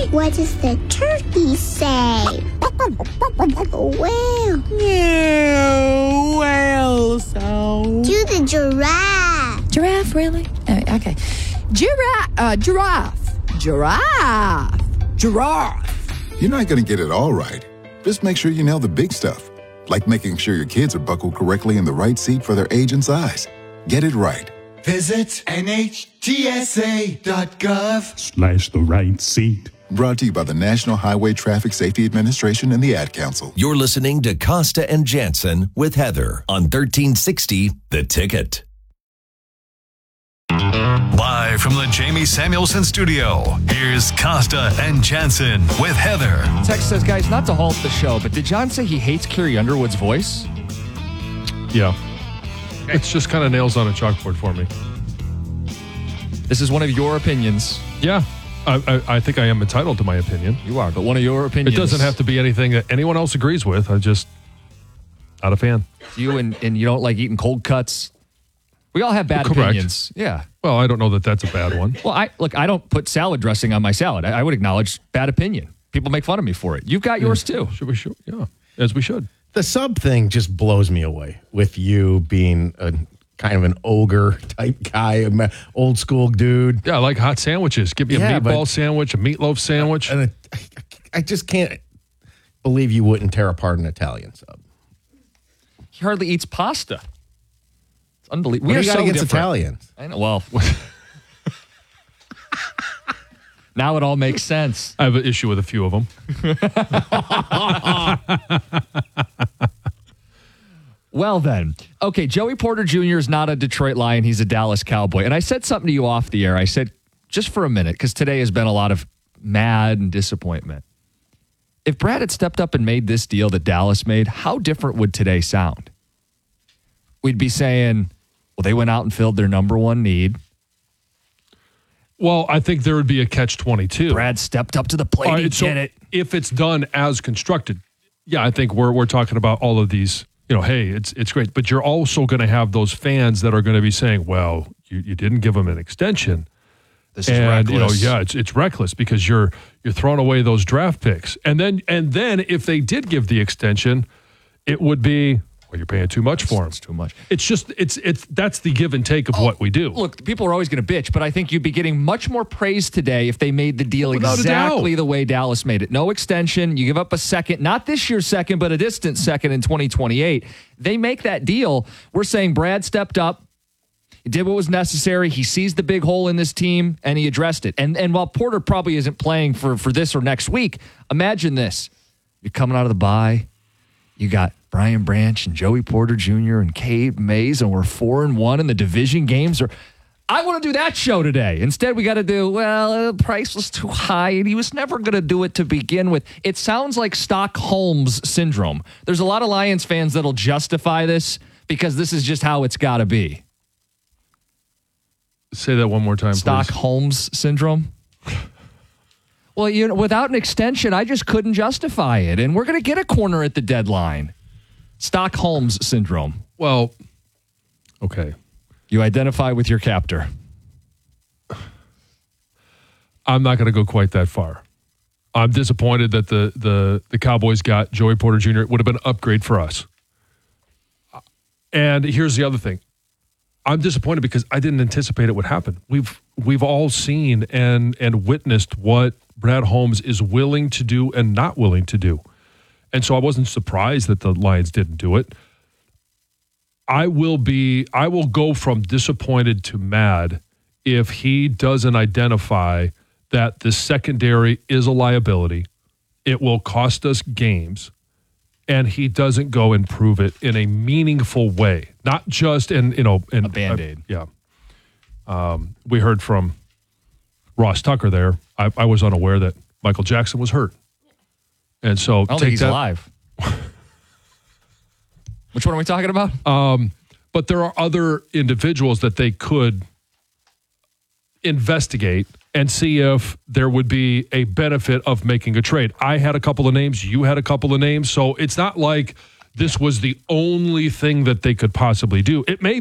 What does the turkey say? Whale. Yeah, whale sound. Do the giraffe. Giraffe, really? Okay. Giraffe. You're not going to get it all right. Just make sure you nail the big stuff, like making sure your kids are buckled correctly in the right seat for their age and size. Get it right. Visit NHTSA.gov/ the right seat. Brought to you by the National Highway Traffic Safety Administration and the Ad Council. You're listening to Costa and Jansen with Heather on 1360 The Ticket. Live from the Jamie Samuelson studio, here's Costa and Jansen with Heather. Text says, guys, not to halt the show, but did John say he hates Carrie Underwood's voice? Yeah. It's just kind of nails on a chalkboard for me. This is one of your opinions. Yeah. I think I am entitled to my opinion. You are, but one of your opinions. It doesn't have to be anything that anyone else agrees with. I'm just not a fan. You and you don't like eating cold cuts? We all have bad opinions. Yeah. Well, I don't know that that's a bad one. Well, I don't put salad dressing on my salad. I would acknowledge bad opinion. People make fun of me for it. You've got yours too. Should we? Yeah, as we should. The sub thing just blows me away with you being a kind of an ogre type guy, old school dude. Yeah, I like hot sandwiches. Give me a meatball sandwich, a meatloaf sandwich. And I just can't believe you wouldn't tear apart an Italian sub. He hardly eats pasta. It's unbelievable. We are so against Italians. I know. Well, now it all makes sense. I have an issue with a few of them. Well, then. Okay, Joey Porter Jr. is not a Detroit Lion. He's a Dallas Cowboy. And I said something to you off the air. I said, just for a minute, because today has been a lot of mad and disappointment. If Brad had stepped up and made this deal that Dallas made, how different would today sound? We'd be saying, well, they went out and filled their number one need. Well, I think there would be a catch-22. Brad stepped up to the plate. He did it. If it's done as constructed, yeah, I think we're talking about all of these. You know, hey, it's great, but you're also going to have those fans that are going to be saying, "Well, you didn't give them an extension." This is reckless. It's reckless because you're throwing away those draft picks, and then if they did give the extension, it would be, well, you're paying too much for them. It's too much. It's just that's the give and take of what we do. Look, people are always going to bitch, but I think you'd be getting much more praise today if they made the deal exactly the way Dallas made it. No extension. You give up a second, not this year's second, but a distant second in 2028. They make that deal. We're saying Brad stepped up. He did what was necessary. He sees the big hole in this team, and he addressed it. And while Porter probably isn't playing for this or next week, imagine this. You're coming out of the bye. You got Brian Branch and Joey Porter Jr. and Cade Mays, and we're 4-1 in the division games. I want to do that show today. Instead, we got to do, well, the price was too high, and he was never going to do it to begin with. It sounds like Stockholm's syndrome. There's a lot of Lions fans that'll justify this because this is just how it's got to be. Say that one more time, please. Stockholm's syndrome. Well, without an extension, I just couldn't justify it. And we're going to get a corner at the deadline. Stockholm's syndrome. Well, okay. You identify with your captor. I'm not going to go quite that far. I'm disappointed that the Cowboys got Joey Porter Jr. It would have been an upgrade for us. And here's the other thing. I'm disappointed because I didn't anticipate it would happen. We've all seen and witnessed what Brad Holmes is willing to do and not willing to do. And so I wasn't surprised that the Lions didn't do it. I will go from disappointed to mad if he doesn't identify that the secondary is a liability. It will cost us games. And he doesn't go and prove it in a meaningful way, not just in a Band-Aid. We heard from Ross Tucker there. I was unaware that Michael Jackson was hurt, and so I don't think he's alive. Which one are we talking about? But there are other individuals that they could investigate and see if there would be a benefit of making a trade. I had a couple of names. You had a couple of names. So it's not like this was the only thing that they could possibly do. It may